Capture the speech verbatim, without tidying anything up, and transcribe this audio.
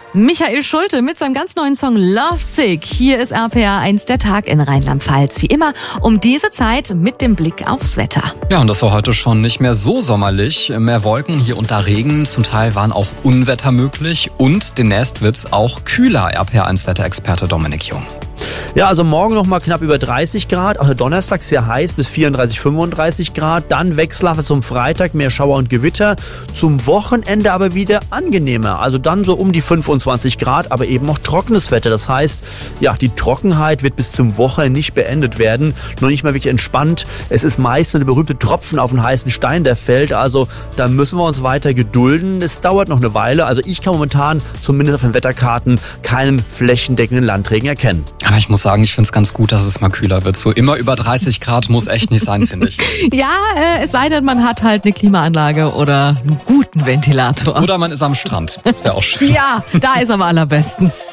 Michael Schulte mit seinem ganz neuen Song Love Sick. Hier ist R P R eins der Tag in Rheinland-Pfalz. Wie immer um diese Zeit mit dem Blick aufs Wetter. Ja, und das war heute schon nicht mehr so sommerlich. Mehr Wolken, hier und da Regen. Zum Teil waren auch Unwetter möglich. Und demnächst wird's auch kühler, R P R eins Wetterexperte Dominik Jung. Ja, also morgen noch mal knapp über dreißig Grad, auch Donnerstag sehr heiß bis vierunddreißig, fünfunddreißig Grad, dann Wechselhaft zum Freitag, mehr Schauer und Gewitter, zum Wochenende aber wieder angenehmer, also dann so um die fünfundzwanzig Grad, aber eben auch trockenes Wetter, das heißt, ja, die Trockenheit wird bis zum Wochenende nicht beendet werden, noch nicht mal wirklich entspannt, es ist meist nur der berühmte Tropfen auf den heißen Stein, der fällt, also da müssen wir uns weiter gedulden, es dauert noch eine Weile, also ich kann momentan zumindest auf den Wetterkarten keinen flächendeckenden Landregen erkennen. Aber ich muss sagen, ich finde es ganz gut, dass es mal kühler wird. So immer über dreißig Grad muss echt nicht sein, finde ich. Ja, äh, es sei denn, man hat halt eine Klimaanlage oder einen guten Ventilator. Oder man ist am Strand. Das wäre auch schön. Ja, da ist am allerbesten.